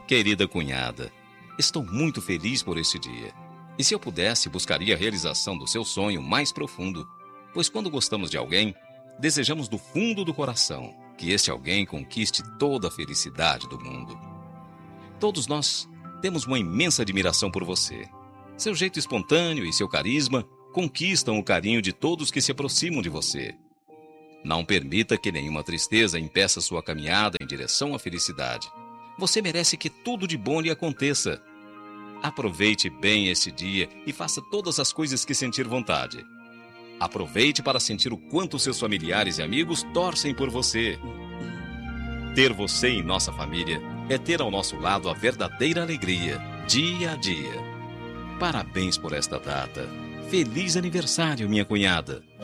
Querida cunhada, estou muito feliz por este dia. E se eu pudesse, buscaria a realização do seu sonho mais profundo, pois quando gostamos de alguém, desejamos do fundo do coração que este alguém conquiste toda a felicidade do mundo. Todos nós temos uma imensa admiração por você. Seu jeito espontâneo e seu carisma conquistam o carinho de todos que se aproximam de você. Não permita que nenhuma tristeza impeça sua caminhada em direção à felicidade. Você merece que tudo de bom lhe aconteça. Aproveite bem este dia e faça todas as coisas que sentir vontade. Aproveite para sentir o quanto seus familiares e amigos torcem por você. Ter você em nossa família é ter ao nosso lado a verdadeira alegria, dia a dia. Parabéns por esta data. Feliz aniversário, minha cunhada.